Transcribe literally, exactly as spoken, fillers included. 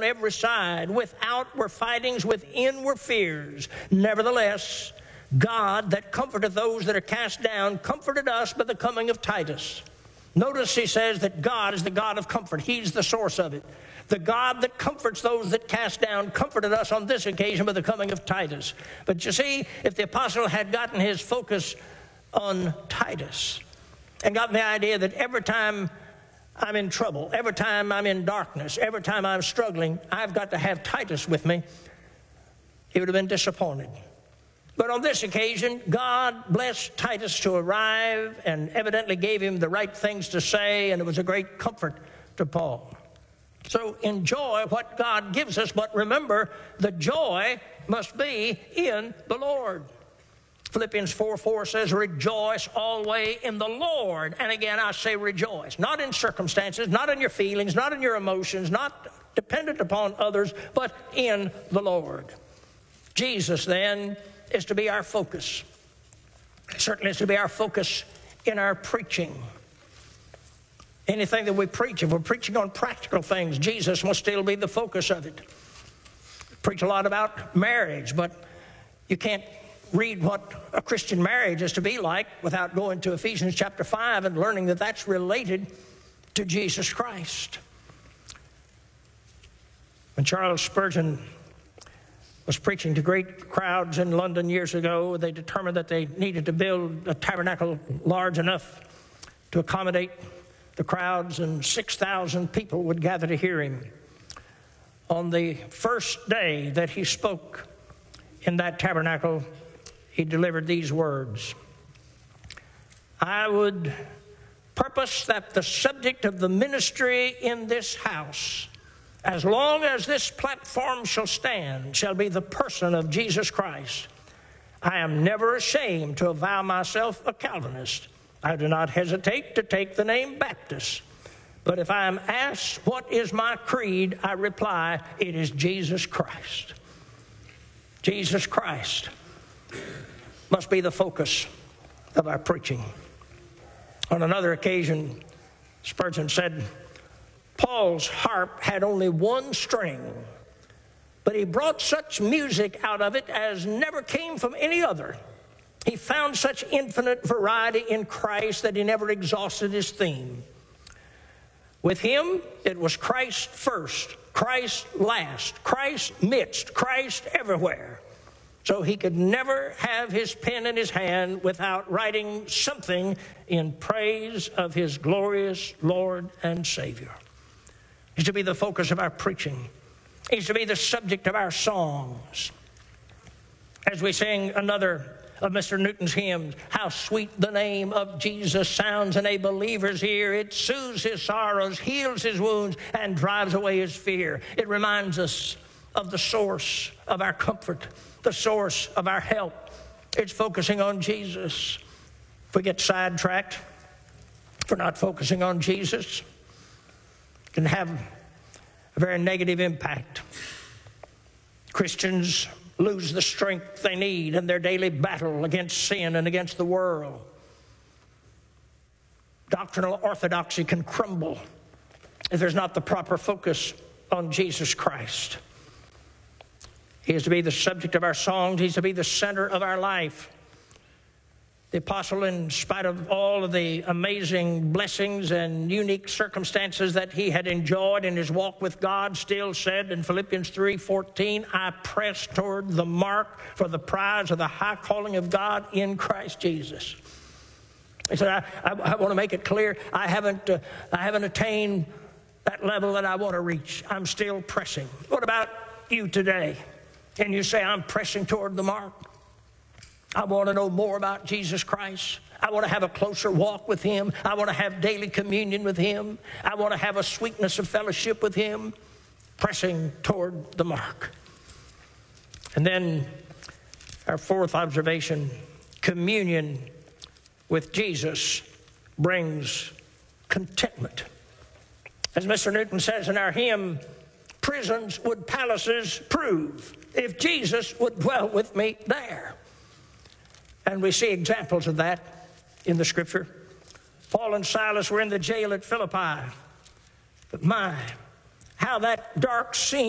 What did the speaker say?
on every side. Without were fightings, within were fears. Nevertheless, God that comforteth those that are cast down comforted us by the coming of Titus. Notice he says that God is the God of comfort. He's the source of it. The God that comforts those that cast down comforted us on this occasion by the coming of Titus. But you see, if the apostle had gotten his focus on Titus and gotten the idea that every time I'm in trouble, every time I'm in darkness, every time I'm struggling, I've got to have Titus with me, he would have been disappointed. But on this occasion, God blessed Titus to arrive and evidently gave him the right things to say, and it was a great comfort to Paul. So enjoy what God gives us, but remember, the joy must be in the Lord. Philippians four four says, rejoice always in the Lord. And again, I say rejoice. Not in circumstances, not in your feelings, not in your emotions, not dependent upon others, but in the Lord. Jesus, then, is to be our focus. Certainly is to be our focus in our preaching. Anything that we preach, if we're preaching on practical things, Jesus must still be the focus of it. Preach a lot about marriage, but you can't read what a Christian marriage is to be like without going to Ephesians chapter five and learning that that's related to Jesus Christ. When Charles Spurgeon was preaching to great crowds in London years ago, they determined that they needed to build a tabernacle large enough to accommodate the crowds, and six thousand people would gather to hear him. On the first day that he spoke in that tabernacle, he delivered these words: I would purpose that the subject of the ministry in this house, as long as this platform shall stand, shall be the person of Jesus Christ. I am never ashamed to avow myself a Calvinist. I do not hesitate to take the name Baptist. But if I am asked, what is my creed? I reply, it is Jesus Christ. Jesus Christ must be the focus of our preaching. On another occasion, Spurgeon said, Paul's harp had only one string, but he brought such music out of it as never came from any other. He found such infinite variety in Christ that he never exhausted his theme. With him, it was Christ first, Christ last, Christ midst, Christ everywhere. So he could never have his pen in his hand without writing something in praise of his glorious Lord and Savior. He's to be the focus of our preaching. He's to be the subject of our songs. As we sing another of Mister Newton's hymns, how sweet the name of Jesus sounds in a believer's ear. It soothes his sorrows, heals his wounds, and drives away his fear. It reminds us of the source of our comfort, the source of our help. It's focusing on Jesus. If we get sidetracked for not focusing on Jesus, it can have a very negative impact. Christians lose the strength they need in their daily battle against sin and against the world. Doctrinal orthodoxy can crumble if there's not the proper focus on Jesus Christ. He is to be the subject of our songs. He's to be the center of our life. The apostle, in spite of all of the amazing blessings and unique circumstances that he had enjoyed in his walk with God, still said in Philippians three fourteen, I press toward the mark for the prize of the high calling of God in Christ Jesus. He said, I, I, I want to make it clear, I haven't, uh, I haven't attained that level that I want to reach. I'm still pressing. What about you today? Can you say, I'm pressing toward the mark? I want to know more about Jesus Christ. I want to have a closer walk with him. I want to have daily communion with him. I want to have a sweetness of fellowship with him, pressing toward the mark. And then our fourth observation, communion with Jesus brings contentment. As Mister Newton says in our hymn, prisons would palaces prove if Jesus would dwell with me there. And we see examples of that in the Scripture. Paul and Silas were in the jail at Philippi. But my, how that dark scene